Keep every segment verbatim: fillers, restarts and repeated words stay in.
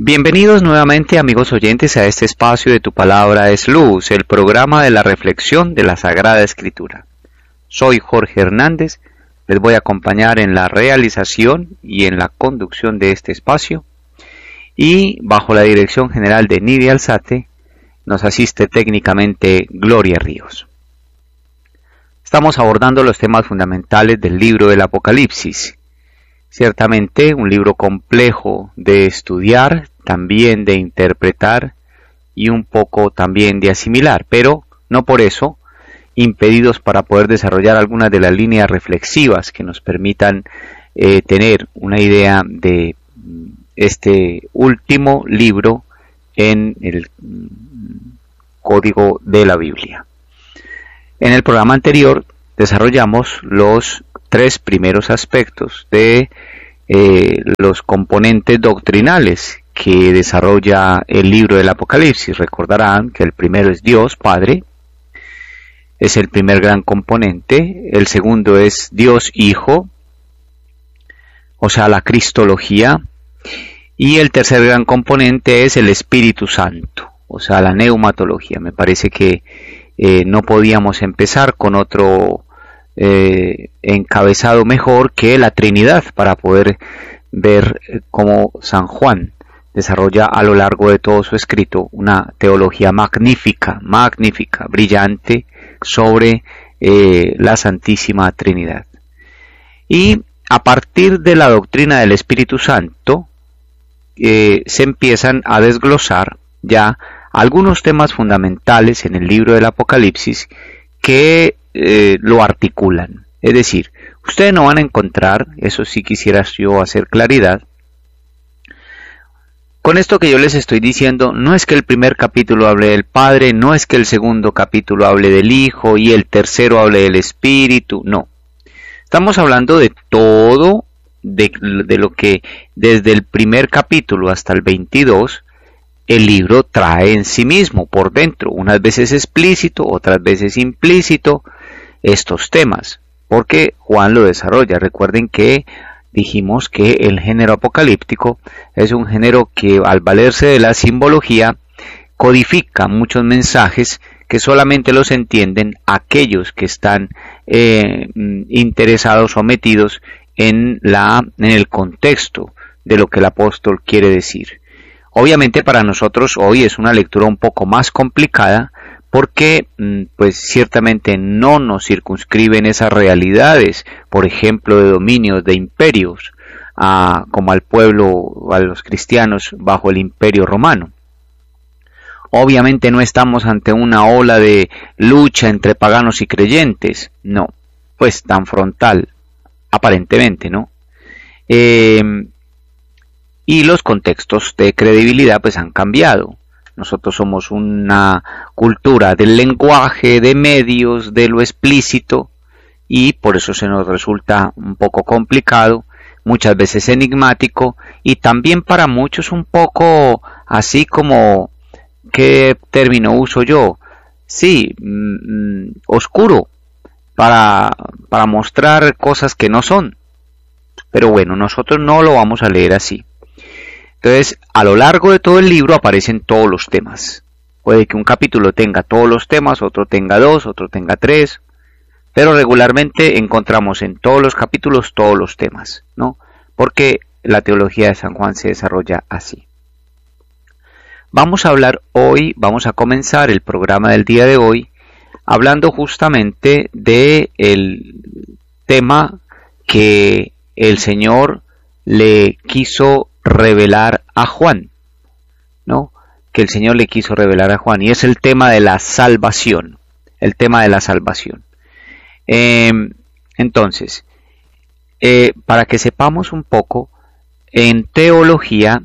Bienvenidos nuevamente, amigos oyentes, a este espacio de Tu Palabra es Luz, el programa de la reflexión de la Sagrada Escritura. Soy Jorge Hernández, les voy a acompañar en la realización y en la conducción de este espacio, y bajo la dirección general de Nidia Alzate nos asiste técnicamente Gloria Ríos. Estamos abordando los temas fundamentales del libro del Apocalipsis. Ciertamente un libro complejo de estudiar, también de interpretar y un poco también de asimilar, pero no por eso impedidos para poder desarrollar algunas de las líneas reflexivas que nos permitan eh, tener una idea de este último libro en el código de la Biblia. En el programa anterior desarrollamos los tres primeros aspectos de eh, los componentes doctrinales que desarrolla el libro del Apocalipsis. Recordarán que el primero es Dios Padre, es el primer gran componente. El segundo es Dios Hijo, o sea, la cristología. Y el tercer gran componente es el Espíritu Santo, o sea, la neumatología. Me parece que eh, no podíamos empezar con otro Eh, encabezado mejor que la Trinidad para poder ver cómo San Juan desarrolla a lo largo de todo su escrito una teología magnífica, magnífica, brillante sobre eh, la Santísima Trinidad. Y a partir de la doctrina del Espíritu Santo eh, se empiezan a desglosar ya algunos temas fundamentales en el libro del Apocalipsis que Eh, lo articulan. Es decir, ustedes no van a encontrar, eso sí quisiera yo hacer claridad, con esto que yo les estoy diciendo, no es que el primer capítulo hable del Padre, no es que el segundo capítulo hable del Hijo y el tercero hable del Espíritu, no. Estamos hablando de todo, de, de lo que desde el primer capítulo hasta el veintidós, el libro trae en sí mismo, por dentro, unas veces explícito, otras veces implícito, estos temas, porque Juan lo desarrolla. Recuerden que dijimos que el género apocalíptico es un género que, al valerse de la simbología, codifica muchos mensajes que solamente los entienden aquellos que están eh, interesados o metidos en, la, en el contexto de lo que el apóstol quiere decir. Obviamente para nosotros hoy es una lectura un poco más complicada porque pues ciertamente no nos circunscriben esas realidades, por ejemplo de dominios de imperios, a, como al pueblo, a los cristianos bajo el imperio romano. Obviamente no estamos ante una ola de lucha entre paganos y creyentes, no, pues tan frontal, aparentemente, ¿no? Eh, Y los contextos de credibilidad pues han cambiado. Nosotros somos una cultura del lenguaje, de medios, de lo explícito, y por eso se nos resulta un poco complicado, muchas veces enigmático, y también para muchos un poco así como, ¿qué término uso yo? Sí, mmm, oscuro, para, para mostrar cosas que no son. Pero bueno, nosotros no lo vamos a leer así. Entonces, a lo largo de todo el libro aparecen todos los temas. Puede que un capítulo tenga todos los temas, otro tenga dos, otro tenga tres, pero regularmente encontramos en todos los capítulos todos los temas, ¿no? Porque la teología de San Juan se desarrolla así. Vamos a hablar hoy, vamos a comenzar el programa del día de hoy, hablando justamente del tema que el Señor le quiso revelar a Juan, ¿no? Que el Señor le quiso revelar a Juan, y es el tema de la salvación, el tema de la salvación. Eh, entonces, eh, para que sepamos un poco, en teología,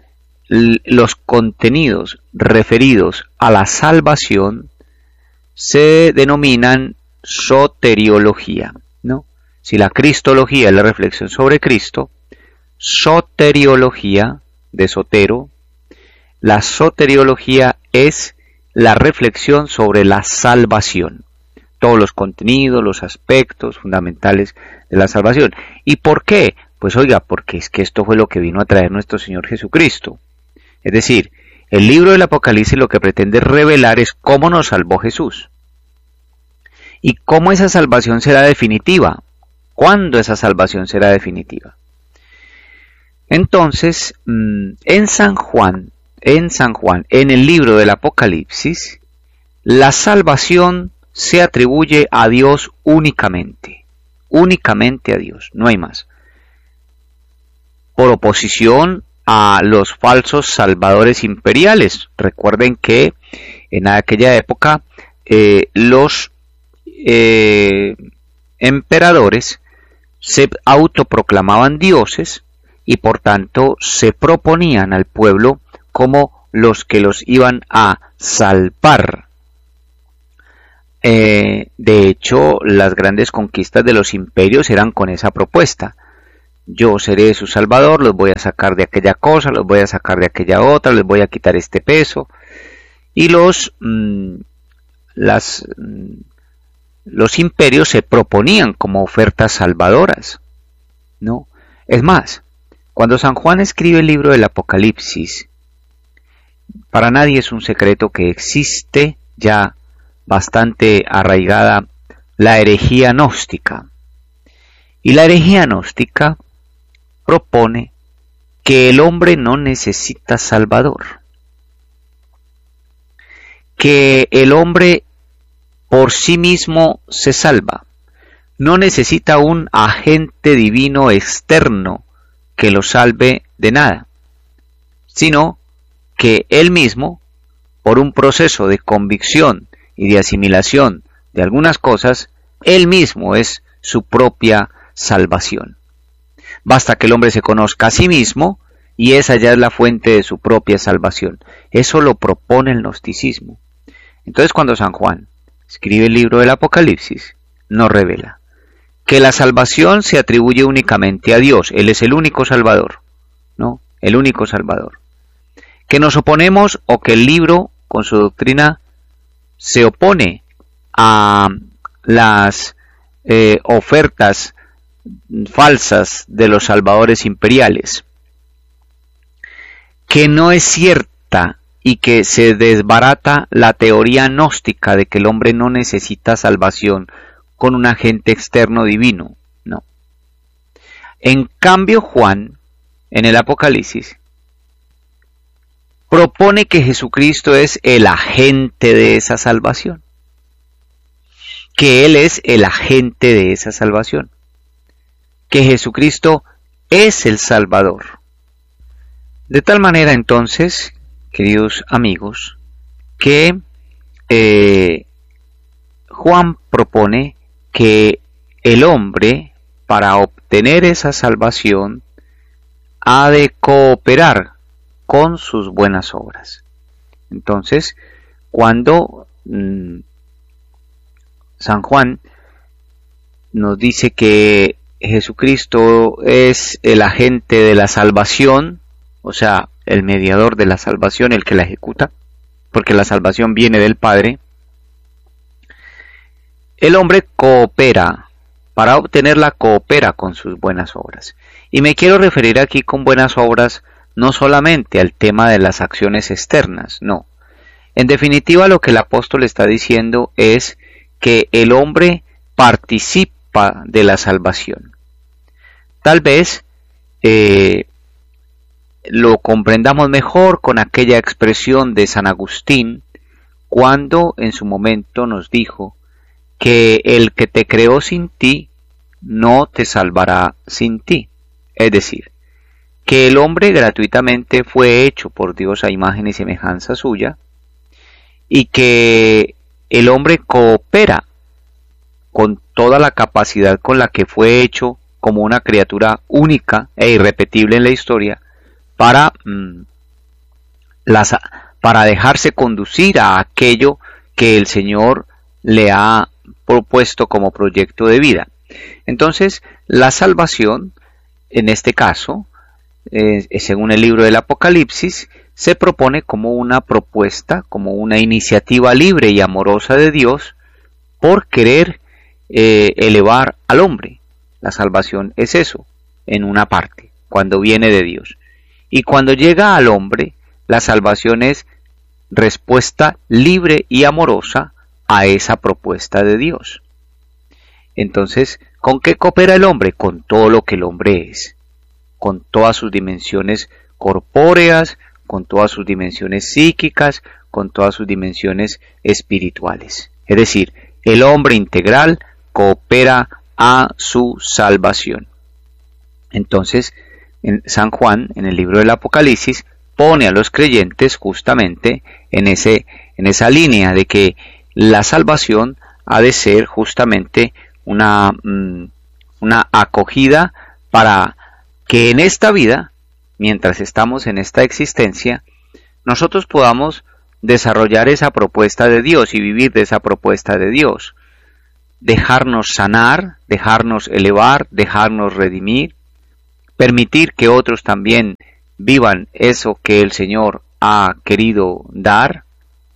los contenidos referidos a la salvación se denominan soteriología, ¿no? Si la cristología es la reflexión sobre Cristo, soteriología, de sotero, la soteriología es la reflexión sobre la salvación, todos los contenidos, los aspectos fundamentales de la salvación. ¿Y por qué? Pues oiga, porque es que esto fue lo que vino a traer nuestro Señor Jesucristo. Es decir, el libro del Apocalipsis lo que pretende revelar es cómo nos salvó Jesús. Y cómo esa salvación será definitiva. ¿Cuándo esa salvación será definitiva? Entonces, en San Juan, en San Juan, en el libro del Apocalipsis, la salvación se atribuye a Dios únicamente. Únicamente a Dios, no hay más. Por oposición a los falsos salvadores imperiales. Recuerden que en aquella época eh, los eh, emperadores se autoproclamaban dioses y por tanto se proponían al pueblo como los que los iban a salvar. Eh, de hecho, las grandes conquistas de los imperios eran con esa propuesta. Yo seré su salvador, los voy a sacar de aquella cosa, los voy a sacar de aquella otra, les voy a quitar este peso. Y los, mmm, las, mmm, los imperios se proponían como ofertas salvadoras, ¿no? Es más, cuando San Juan escribe el libro del Apocalipsis, para nadie es un secreto que existe ya bastante arraigada la herejía gnóstica. Y la herejía gnóstica propone que el hombre no necesita salvador, que el hombre por sí mismo se salva, no necesita un agente divino externo que lo salve de nada, sino que él mismo, por un proceso de convicción y de asimilación de algunas cosas, él mismo es su propia salvación. Basta que el hombre se conozca a sí mismo y esa ya es la fuente de su propia salvación. Eso lo propone el gnosticismo. Entonces, cuando San Juan escribe el libro del Apocalipsis, nos revela que la salvación se atribuye únicamente a Dios. Él es el único salvador, ¿no? El único salvador. Que nos oponemos o que el libro, con su doctrina, se opone a las eh, ofertas falsas de los salvadores imperiales, que no es cierta y que se desbarata la teoría gnóstica de que el hombre no necesita salvación con un agente externo divino, no. En cambio, Juan, en el Apocalipsis, propone que Jesucristo es el agente de esa salvación, que Él es el agente de esa salvación, que Jesucristo es el Salvador. De tal manera entonces, queridos amigos, que eh, Juan propone que el hombre, para obtener esa salvación, ha de cooperar con sus buenas obras. Entonces, cuando mmm, San Juan nos dice que Jesucristo es el agente de la salvación, o sea, el mediador de la salvación, el que la ejecuta, porque la salvación viene del Padre, el hombre coopera, para obtenerla coopera con sus buenas obras. Y me quiero referir aquí con buenas obras no solamente al tema de las acciones externas, no. En definitiva, lo que el apóstol está diciendo es que el hombre participa de la salvación. Tal vez eh, lo comprendamos mejor con aquella expresión de San Agustín, cuando en su momento nos dijo que el que te creó sin ti, no te salvará sin ti. Es decir, que el hombre gratuitamente fue hecho por Dios a imagen y semejanza suya, y que el hombre coopera con toda la capacidad con la que fue hecho como una criatura única e irrepetible en la historia, para, mmm, las, para dejarse conducir a aquello que el Señor le ha propuesto como proyecto de vida. Entonces, la salvación, en este caso, eh, según el libro del Apocalipsis, se propone como una propuesta, como una iniciativa libre y amorosa de Dios por querer eh, elevar al hombre. La salvación es eso, en una parte, cuando viene de Dios. Y cuando llega al hombre, La salvación es respuesta libre y amorosa a esa propuesta de Dios. Entonces, ¿con qué coopera el hombre? Con todo lo que el hombre es, con todas sus dimensiones corpóreas, con todas sus dimensiones psíquicas, con todas sus dimensiones espirituales. Es decir, el hombre integral coopera a su salvación. Entonces, en San Juan, en el libro del Apocalipsis, pone a los creyentes justamente en, ese, en esa línea de que la salvación ha de ser justamente una, una acogida para que en esta vida, mientras estamos en esta existencia, nosotros podamos desarrollar esa propuesta de Dios y vivir de esa propuesta de Dios. Dejarnos sanar, dejarnos elevar, dejarnos redimir, permitir que otros también vivan eso que el Señor ha querido dar.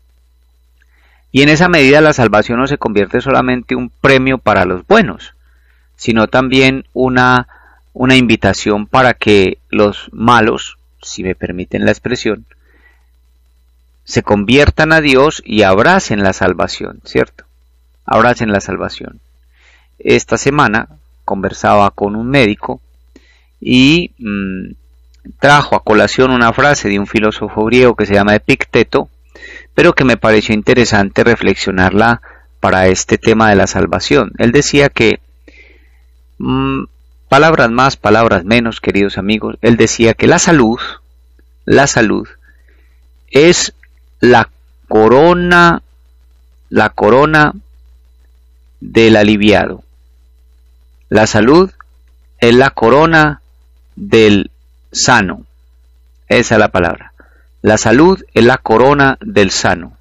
Y en esa medida la salvación no se convierte solamente en un premio para los buenos, sino también una, una invitación para que los malos, si me permiten la expresión, se conviertan a Dios y abracen la salvación, ¿cierto? Abracen la salvación. Esta semana conversaba con un médico y mmm, trajo a colación una frase de un filósofo griego que se llama Epicteto, pero que me pareció interesante reflexionarla para este tema de la salvación. Él decía que, mmm, palabras más, palabras menos, queridos amigos, él decía que la salud, la salud es la corona, la corona del aliviado. La salud es la corona del sano. Esa es la palabra. La salud es la corona del sano,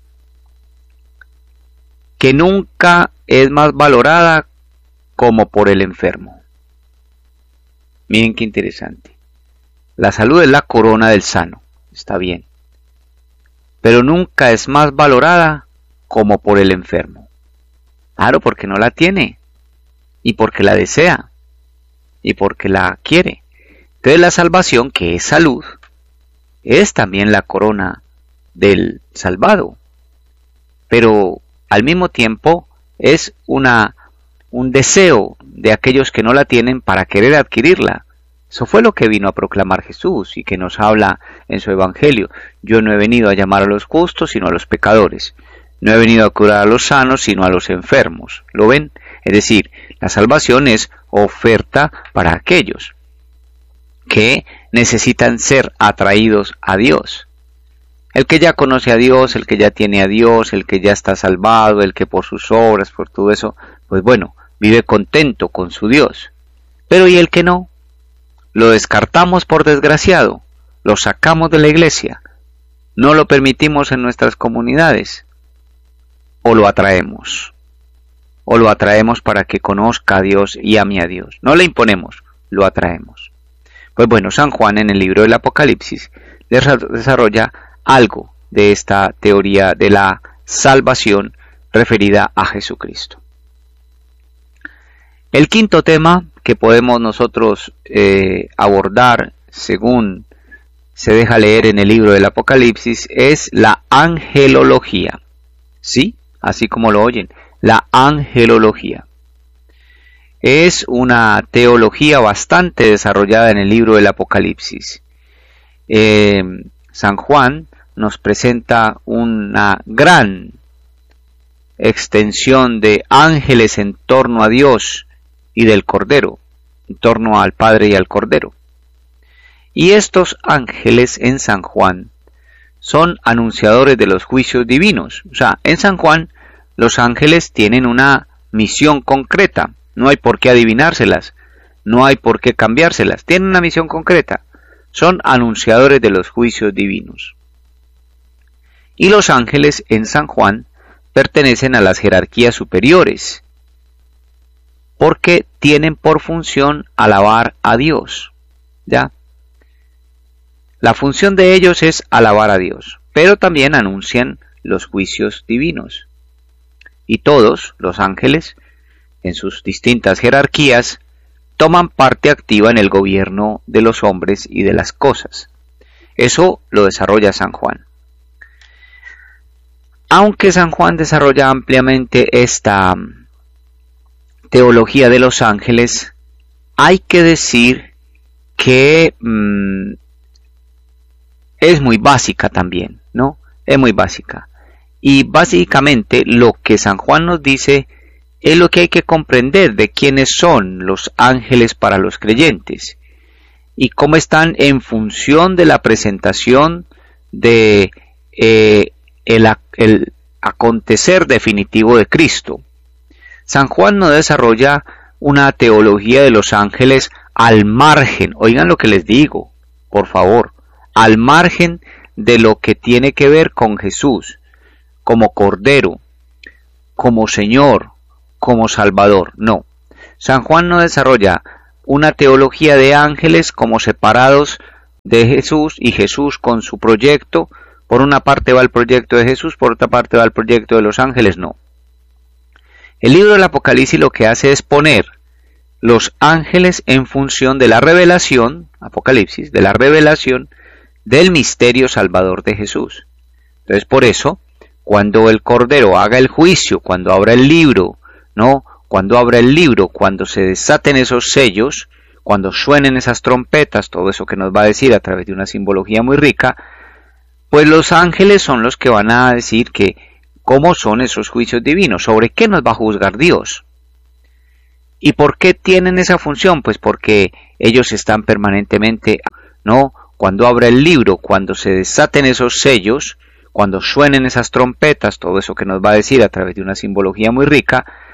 que nunca es más valorada como por el enfermo. Miren qué interesante. La salud es la corona del sano, está bien, pero nunca es más valorada como por el enfermo. Claro, porque no la tiene, y porque la desea, y porque la quiere. Entonces la salvación, que es salud, es también la corona del salvado, pero al mismo tiempo es una, un deseo de aquellos que no la tienen para querer adquirirla. Eso fue lo que vino a proclamar Jesús y que nos habla en su Evangelio. Yo no he venido a llamar a los justos, sino a los pecadores. No he venido a curar a los sanos, sino a los enfermos. ¿Lo ven? Es decir, la salvación es oferta para aquellos que necesitan ser atraídos a Dios. El que ya conoce a Dios, el que ya tiene a Dios, el que ya está salvado, el que por sus obras, por todo eso, pues bueno, vive contento con su Dios. Pero ¿y el que no? Lo descartamos por desgraciado, lo sacamos de la iglesia, no lo permitimos en nuestras comunidades, o lo atraemos, o lo atraemos para que conozca a Dios y ame a Dios. No le imponemos, lo atraemos. Pues bueno, San Juan en el libro del Apocalipsis desarrolla algo de esta teoría de la salvación referida a Jesucristo. El quinto tema que podemos nosotros eh, abordar, según se deja leer en el libro del Apocalipsis, es la angelología. ¿Sí? Así como lo oyen, la angelología. Es una teología bastante desarrollada en el libro del Apocalipsis. Eh, San Juan nos presenta una gran extensión de ángeles en torno a Dios y del Cordero, en torno al Padre y al Cordero. Y estos ángeles en San Juan son anunciadores de los juicios divinos. O sea, en San Juan los ángeles tienen una misión concreta. No hay por qué adivinárselas, no hay por qué cambiárselas. Tienen una misión concreta. Son anunciadores de los juicios divinos. Y los ángeles en San Juan pertenecen a las jerarquías superiores, porque tienen por función alabar a Dios. ¿Ya? La función de ellos es alabar a Dios, pero también anuncian los juicios divinos. Y todos los ángeles, en sus distintas jerarquías, toman parte activa en el gobierno de los hombres y de las cosas. Eso lo desarrolla San Juan. Aunque San Juan desarrolla ampliamente esta teología de los ángeles, hay que decir que mmm, es muy básica también, ¿no? Es muy básica. Y básicamente lo que San Juan nos dice es lo que hay que comprender de quiénes son los ángeles para los creyentes y cómo están en función de la presentación de eh, el, el acontecer definitivo de Cristo. San Juan no desarrolla una teología de los ángeles al margen, oigan lo que les digo, por favor, al margen de lo que tiene que ver con Jesús, como Cordero, como Señor, como Salvador. No, San Juan no desarrolla una teología de ángeles como separados de Jesús y Jesús con su proyecto. Por una parte va el proyecto de Jesús, por otra parte va el proyecto de los ángeles. No. El libro del Apocalipsis lo que hace es poner los ángeles en función de la revelación, Apocalipsis, de la revelación del misterio salvador de Jesús. Entonces, por eso, cuando el Cordero haga el juicio, cuando abra el libro, ¿no? Cuando abra el libro, cuando se desaten esos sellos, cuando suenen esas trompetas, todo eso que nos va a decir a través de una simbología muy rica, pues los ángeles son los que van a decir que cómo son esos juicios divinos, sobre qué nos va a juzgar Dios. ¿Y por qué tienen esa función? Pues porque ellos están permanentemente, ¿no? Cuando abra el libro, cuando se desaten esos sellos, cuando suenen esas trompetas, todo eso que nos va a decir a través de una simbología muy rica,